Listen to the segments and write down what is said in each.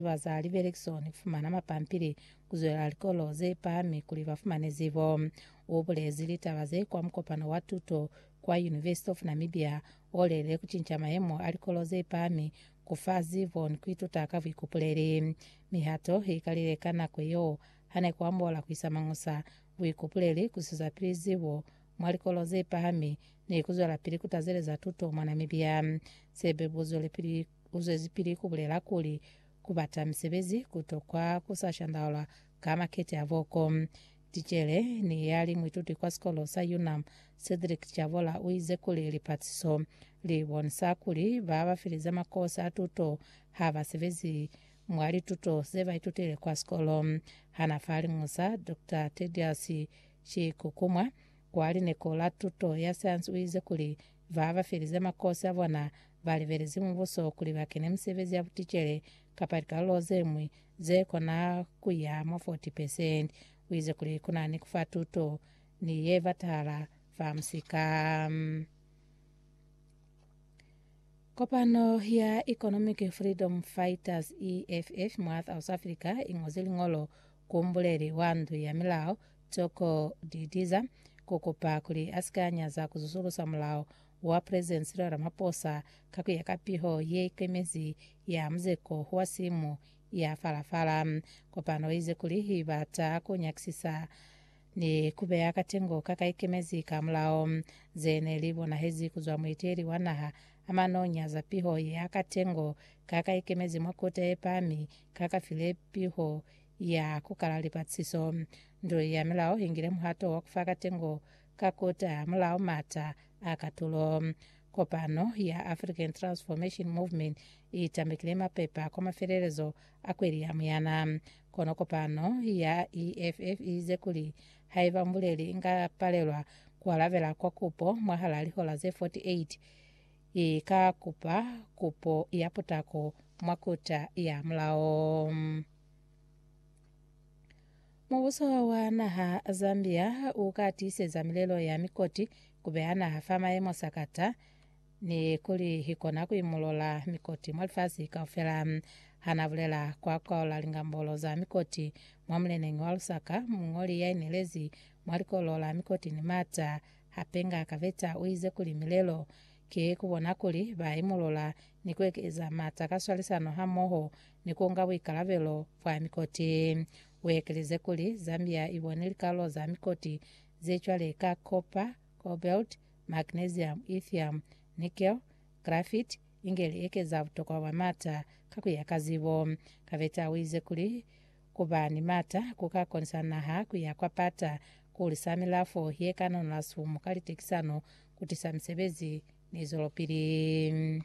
bazali Berikson kufumana mapampiri kuzwela likolo zepami kuli bafumane zibo obulezi litabaze kwa mkopano wa tuto kwa University of Namibia olele kuchincha mahemo alikolo zepami kufa zibo nkwitutaka vikupulele mihato ikalilekana kweyo hane kuambola kuisamang'usa vikupulele kusiza pili zibo mwalikolo zepami ni kuzwela pili kutazeleza tuto mwa Namibia sebe buzole pili uzezipili kubulela kuli kubata msebezi kutokwa kusashandaula kama kete avoko tichele ni yali mwituti kwa skolo sa UNAM Cedric Chavola uize kuli lipatiso liwonsa kuli baba filiza makosa tuto hava sebezi mwali tuto zeva itutile kwa skolo hanafali ngusa Dr. Tedious Chikukumwa kwali nekola tuto ya science uize kuli baba filiza makosa avona baliverezi mubuso kuli bakene msebezi ya butichele kaparika lozemwi zekona kuya mo 40% wize kuli kunani kufa tuto ni yevatala famsika kopano ya Economic Freedom Fighters EFF mwa South Africa ingozili ngolo kumbuleli wandu ya milao toko didiza kukupa kuli askanya za kuzusulusa mulao wa President Cyril Ramaphosa kakuya kapiho ye kemezi ya mzeko wa simu ya falafala kopano ize kuli hibata kunyakisisa ni kubeya katengo kakaikemezi kamulao zene libona hezi kuzwa mwiteri wanaha amanonya za piho ya katengo kakaikemezi mwakote epami kakafile piho ya kukalali patsiso ndo ya milao hingire muhato wakufa katengo kakota mulao mata akatulo kopano ya African Transformation Movement itamikile mapepa kwa mafererezo akweli ya muyana kono kopano ya EFF ize kuli haiva mbuleli inga palelwa kwa lavela kwa kupo mwahalali hola ze 48 ikakupa kupo yaputako mwakuta ya mlao mubuso wa naha Zambia ukatise za milelo ya mikoti kubeana hafama emo sakata ni kuli hikona kuimulola mikoti mwalifasi kaufela hanavulela kwa kola lingambolo za mikoti mwamlenengi wa Lusaka mungoli ya inelezi mwalikolola mikoti ni mata hapenga kaveta uize kuli milelo ke kubona kuli baimulola ni kwekeza mata kaswalisano hamoho ni kuunga wikalavelo kwa mikoti wekelize kuli Zambia ibonelikalo za mikoti zechwaleka copper, cobalt, magnesium, lithium, nickel, graphite ingeli ekeza kutoka wa mata kakuya kazibo kaveta wize kuli kubani mata kukakonsana ha kuya kwapata kulisamilafo yekano na sumu kalitekisano kutisa msebezi nizolopiri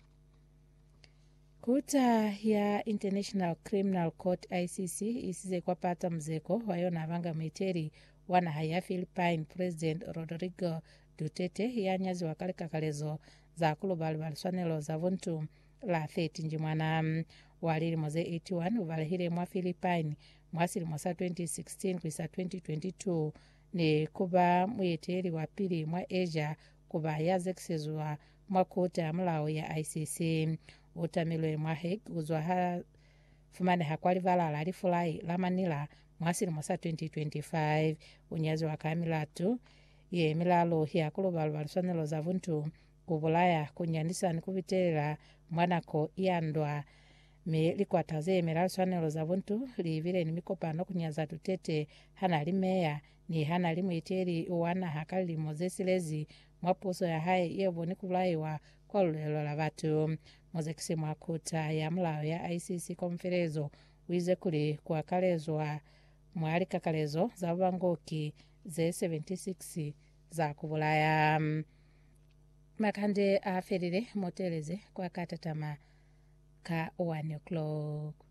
kuta ya International Criminal Court ICC isize kwapata mzeko wayona vanga mwiteri wana haya Philippine President Rodrigo Duterte yanyazi wakale kakalezo za kulubali baliswanelo za vuntu la 30 njimwana walili moze 81 uvalihile mwa Philippine mwasili mwasa 2016 kwisa 2022 ni kuba mwiteri wa pili mwa Asia kuba yazekisezwa mwa kuta ya mlao ya ICC utamilwe mwa Hague uzwa ha fumane hakwali vala alifulai la Manila mwasili mwasa 2025 unyazi wa kamilatu ye milalo ya kulubali baliswanelo za vuntu kubulaya kunyandisa ni kubiterera mwanako yandwa me likwataze emeralswanelo za vuntu livile ni mikopano kunyaza Duterte hana limeya ni hana limwiteri uwana hakali mozesilezi mwapuso ya hai yebo ni kubulaiwa kwa lulelo la vatu mozekisi mwakuta ya mlao ya ICC konferezo wize kuli kwa kalezwa mwali kakalezo za ubangoki ze 76 za kubulaya makande aferire moteleze kwa katatama ka 1 o'clock